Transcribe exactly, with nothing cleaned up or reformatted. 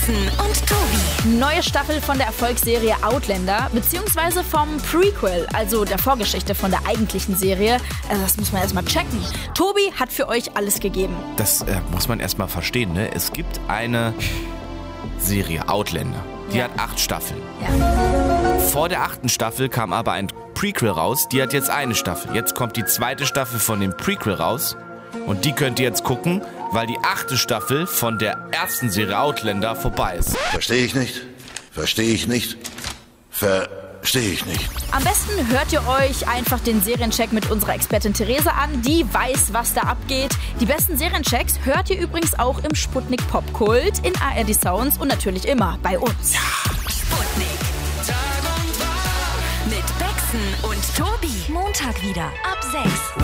Und Tobi. Neue Staffel von der Erfolgsserie Outlander, beziehungsweise vom Prequel, also der Vorgeschichte von der eigentlichen Serie. Also das muss man erstmal checken. Tobi hat für euch alles gegeben. Das äh, muss man erstmal verstehen, ne? Es gibt eine Serie, Outlander. Die Ja. hat acht Staffeln. Ja. Vor der achten Staffel kam aber ein Prequel raus. Die hat jetzt eine Staffel. Jetzt kommt die zweite Staffel von dem Prequel raus. Und die könnt ihr jetzt gucken, weil die achte Staffel von der ersten Serie Outlander vorbei ist. Verstehe ich nicht. Verstehe ich nicht. Verstehe ich nicht. Am besten hört ihr euch einfach den Seriencheck mit unserer Expertin Therese an. Die weiß, was da abgeht. Die besten Serienchecks hört ihr übrigens auch im Sputnik Popkult, in A R D Sounds und natürlich immer bei uns. Sputnik. Mit Bexen und Tobi. Montag wieder ab sechs.